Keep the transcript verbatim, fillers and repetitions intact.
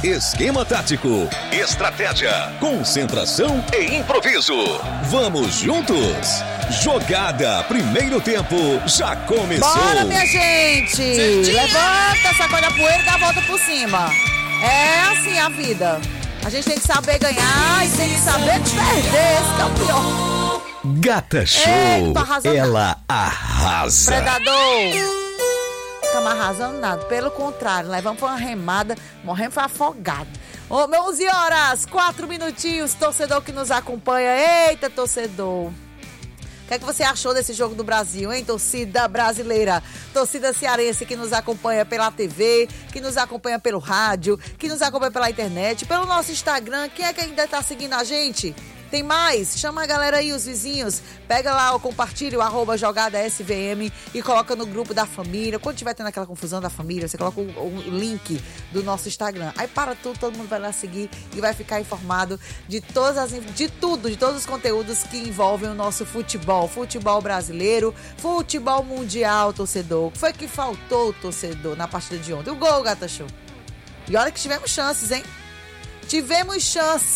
Esquema tático, estratégia, concentração e improviso. Vamos juntos? Jogada, primeiro tempo, já começou. Bora, minha gente! Certinha. Levanta, sacode a poeira e dá a volta por cima. É assim a vida. A gente tem que saber ganhar e tem que saber perder. Esse que é o pior. Gata Show, Eita, ela arrasa. Predador. Estamos arrasando nada, pelo contrário, levamos para uma remada, morremos foi afogado. Ô, onze horas, quatro minutinhos, torcedor que nos acompanha. Eita, torcedor. O que é que você achou desse jogo do Brasil, hein, torcida brasileira? Torcida cearense que nos acompanha pela T V, que nos acompanha pelo rádio, que nos acompanha pela internet, pelo nosso Instagram. Quem é que ainda tá seguindo a gente? Tem mais? Chama a galera aí, os vizinhos. Pega lá, o compartilha o arroba jogada S V M e coloca no grupo da família. Quando tiver tendo aquela confusão da família, você coloca o, o link do nosso Instagram. Aí para tudo, todo mundo vai lá seguir e vai ficar informado de todas as, de tudo, de todos os conteúdos que envolvem o nosso futebol. Futebol brasileiro, futebol mundial, torcedor. O que foi que faltou, torcedor, na partida de ontem? O gol, Gata Show. E olha que tivemos chances, hein? Tivemos chances.